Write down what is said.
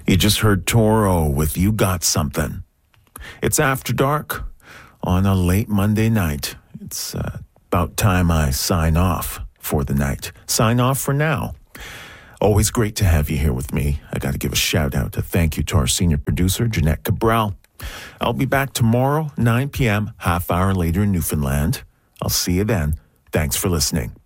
You just heard Toro with You Got Something. It's After Dark on a late Monday night. It's about time I sign off for the night. Sign off for now. Always great to have you here with me. I got to give a shout out to thank you to our senior producer, Jeanette Cabral. I'll be back tomorrow, 9 p.m., half hour later in Newfoundland. I'll see you then. Thanks for listening.